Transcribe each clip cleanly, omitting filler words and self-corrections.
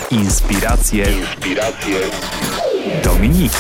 Inspiracje Dominiki.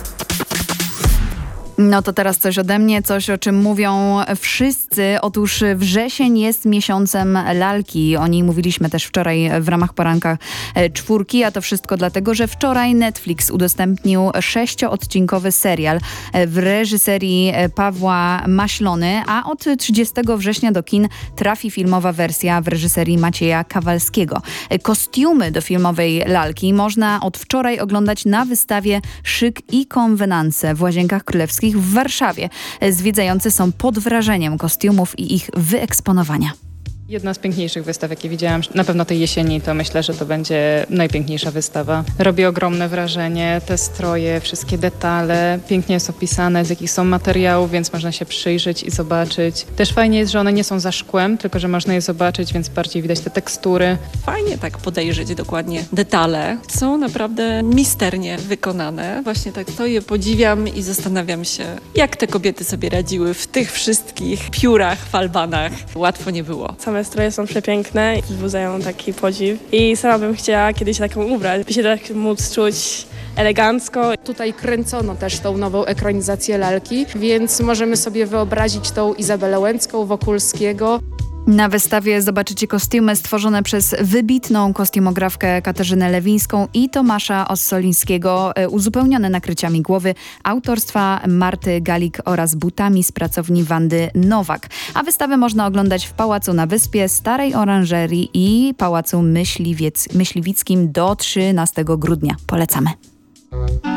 No to teraz coś ode mnie, coś o czym mówią wszyscy. Otóż wrzesień jest miesiącem lalki. O niej mówiliśmy też wczoraj w ramach Poranka Czwórki, a to wszystko dlatego, że wczoraj Netflix udostępnił 6-odcinkowy serial w reżyserii Pawła Maślony, a od 30 września do kin trafi filmowa wersja w reżyserii Macieja Kawalskiego. Kostiumy do filmowej lalki można od wczoraj oglądać na wystawie Szyk i konwenanse w Łazienkach Królewskich w Warszawie. Zwiedzający są pod wrażeniem kostiumów i ich wyeksponowania. Jedna z piękniejszych wystaw, jakie widziałam, na pewno tej jesieni, to myślę, że to będzie najpiękniejsza wystawa. Robi ogromne wrażenie, te stroje, wszystkie detale, pięknie jest opisane, z jakich są materiałów, więc można się przyjrzeć i zobaczyć. Też fajnie jest, że one nie są za szkłem, tylko że można je zobaczyć, więc bardziej widać te tekstury. Fajnie tak podejrzeć dokładnie detale. Są naprawdę misternie wykonane. Właśnie tak stoję, podziwiam i zastanawiam się, jak te kobiety sobie radziły w tych wszystkich piórach, falbanach. Łatwo nie było. Same stroje są przepiękne i wzbudzają taki podziw. I sama bym chciała kiedyś taką ubrać, by się tak móc czuć elegancko. Tutaj kręcono też tą nową ekranizację lalki, więc możemy sobie wyobrazić tą Izabelę Łęcką, Wokulskiego. Na wystawie zobaczycie kostiumy stworzone przez wybitną kostiumografkę Katarzynę Lewińską i Tomasza Ossolińskiego, uzupełnione nakryciami głowy autorstwa Marty Galik oraz butami z pracowni Wandy Nowak. A wystawę można oglądać w Pałacu na Wyspie, Starej Oranżerii i Pałacu Myśliwickim do 13 grudnia. Polecamy.